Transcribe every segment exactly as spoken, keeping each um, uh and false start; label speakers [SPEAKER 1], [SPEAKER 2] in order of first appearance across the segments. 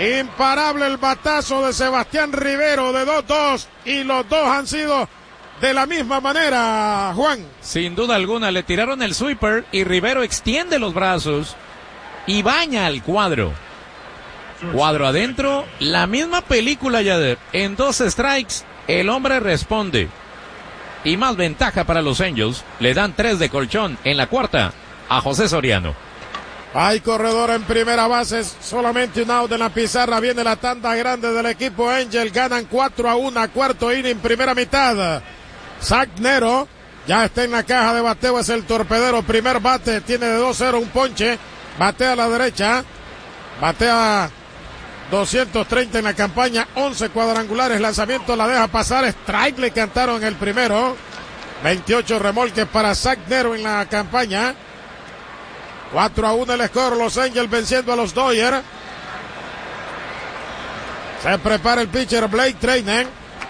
[SPEAKER 1] Imparable el batazo de Sebastián Rivero de dos dos y los dos han sido de la misma manera, Juan.
[SPEAKER 2] Sin duda alguna, le tiraron el sweeper y Rivero extiende los brazos y baña al cuadro. Cuadro adentro, la misma película ya de en dos strikes, el hombre responde. Y más ventaja para los Angels, le dan tres de colchón en la cuarta a José Soriano.
[SPEAKER 1] Hay corredor en primera base, solamente un out en la pizarra, viene la tanda grande del equipo Angel, ganan cuatro a uno, cuarto inning, primera mitad. Zach Nero ya está en la caja de bateo, es el torpedero, primer bate, tiene de dos cero un ponche, batea a la derecha, batea doscientos treinta en la campaña, once cuadrangulares, lanzamiento la deja pasar, strike le cantaron el primero, veintiocho remolques para Zach Nero en la campaña, cuatro a uno el score, los Angels venciendo a los Dodgers. Se prepara el pitcher Blake Treinen.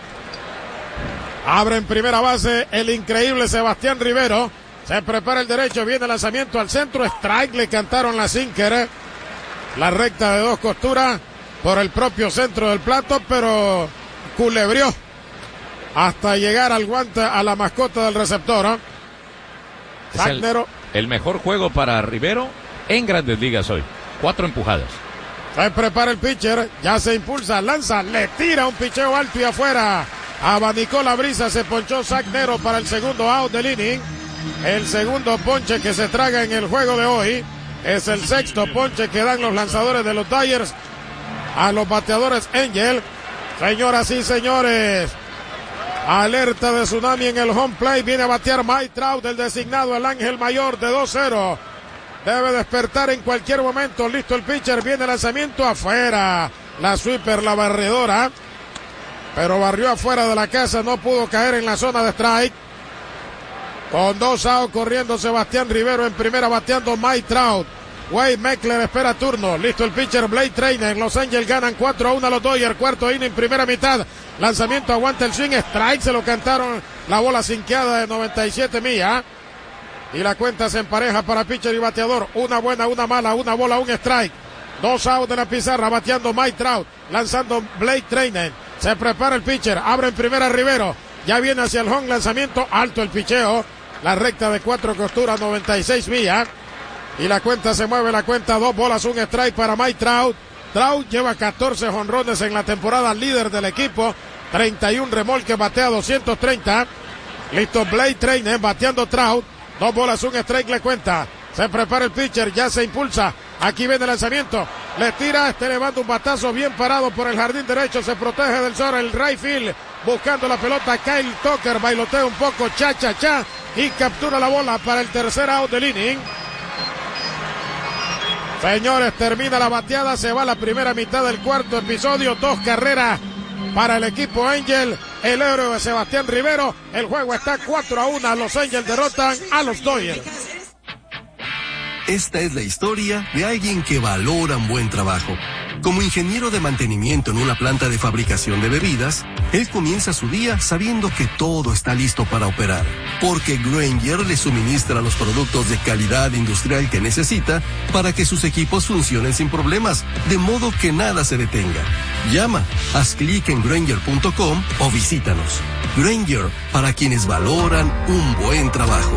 [SPEAKER 1] Abre en primera base el increíble Sebastián Rivero. Se prepara el derecho, viene el lanzamiento al centro, strike, le cantaron la sinker. La recta de dos costuras por el propio centro del plato, pero culebrió hasta llegar al guante a la mascota del receptor. ¿eh?
[SPEAKER 2] Es el, el mejor juego para Rivero en Grandes Ligas hoy. Cuatro empujadas.
[SPEAKER 1] Se prepara el pitcher, ya se impulsa, lanza, le tira un picheo alto y afuera. Abanicó la brisa, se ponchó Zach Nero para el segundo out del inning. El segundo ponche que se traga en el juego de hoy. Es el sexto ponche que dan los lanzadores de los Dodgers a los bateadores Angel. Señoras y señores, alerta de tsunami en el home plate. Viene a batear Mike Trout, el designado, el ángel mayor de dos cero. Debe despertar en cualquier momento. Listo el pitcher, viene el lanzamiento afuera. La sweeper, la barredora. Pero barrió afuera de la casa, no pudo caer en la zona de strike. Con dos outs corriendo Sebastián Rivero en primera, bateando Mike Trout. Wade Meckler espera turno. Listo el pitcher Blake Treinen. Los Angels ganan cuatro a uno a los Dodgers. Cuarto inning, primera mitad. Lanzamiento, aguanta el swing. Strike, se lo cantaron. La bola sinqueada de noventa y siete millas. Y la cuenta se empareja para pitcher y bateador. Una buena, una mala, una bola, un strike. Dos outs de la pizarra, bateando Mike Trout. Lanzando Blake Treinen. Se prepara el pitcher. Abre en primera Rivero. Ya viene hacia el home. Lanzamiento alto el picheo. La recta de cuatro costuras, noventa y seis millas. Y la cuenta se mueve, la cuenta dos bolas, un strike para Mike Trout. Trout lleva catorce jonrones en la temporada, líder del equipo. treinta y uno remolques, batea doscientos treinta. Listo Blake Treinen bateando Trout. Dos bolas, un strike le cuenta. Se prepara el pitcher, ya se impulsa. Aquí viene el lanzamiento. Le tira, está elevando un batazo bien parado por el jardín derecho. Se protege del sol el right field. Buscando la pelota, Kyle Tucker bailotea un poco, cha, cha, cha. Y captura la bola para el tercer out del inning. Señores, termina la bateada, se va la primera mitad del cuarto episodio. Dos carreras para el equipo Angel. El héroe de Sebastián Rivero. El juego está cuatro a uno. Los Angels derrotan a los Dodgers.
[SPEAKER 3] Esta es la historia de alguien que valora un buen trabajo. Como ingeniero de mantenimiento en una planta de fabricación de bebidas, él comienza su día sabiendo que todo está listo para operar, porque Grainger le suministra los productos de calidad industrial que necesita para que sus equipos funcionen sin problemas, de modo que nada se detenga. Llama, haz clic en Grainger punto com o visítanos. Grainger, para quienes valoran un buen trabajo.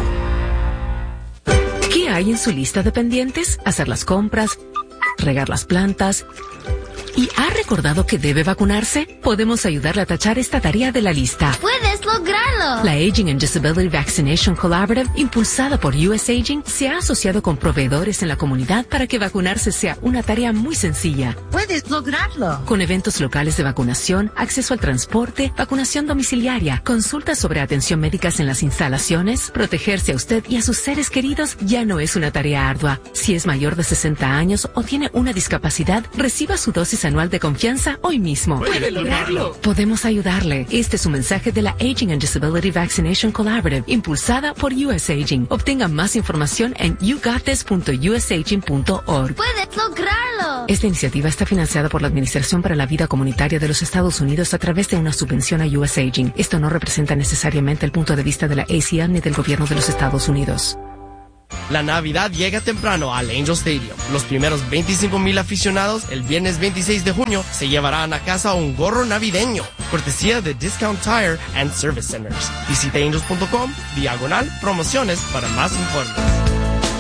[SPEAKER 4] ¿Qué hay en su lista de pendientes? Hacer las compras, regar las plantas. ¿Y ha recordado que debe vacunarse? Podemos ayudarle a tachar esta tarea de la lista.
[SPEAKER 5] ¡Puedes lograrlo!
[SPEAKER 4] La Aging and Disability Vaccination Collaborative, impulsada por U S Aging, se ha asociado con proveedores en la comunidad para que vacunarse sea una tarea muy sencilla.
[SPEAKER 5] ¡Puedes lograrlo!
[SPEAKER 4] Con eventos locales de vacunación, acceso al transporte, vacunación domiciliaria, consultas sobre atención médicas en las instalaciones, protegerse a usted y a sus seres queridos ya no es una tarea ardua. Si es mayor de sesenta años o tiene una discapacidad, reciba su dosis anual de confianza hoy mismo.
[SPEAKER 5] ¡Puede lograrlo!
[SPEAKER 4] Podemos ayudarle. Este es un mensaje de la Aging and Disability Vaccination Collaborative, impulsada por U S Aging. Obtenga más información en you got this punto u s aging punto org.
[SPEAKER 5] ¡Puedes lograrlo!
[SPEAKER 4] Esta iniciativa está financiada por la Administración para la Vida Comunitaria de los Estados Unidos a través de una subvención a U S Aging. Esto no representa necesariamente el punto de vista de la A C L ni del gobierno de los Estados Unidos.
[SPEAKER 6] La Navidad llega temprano al Angel Stadium. Los primeros veinticinco mil aficionados el viernes veintiséis de junio se llevarán a casa un gorro navideño, cortesía de Discount Tire and Service Centers. Visita angels punto com, diagonal, promociones para más informes.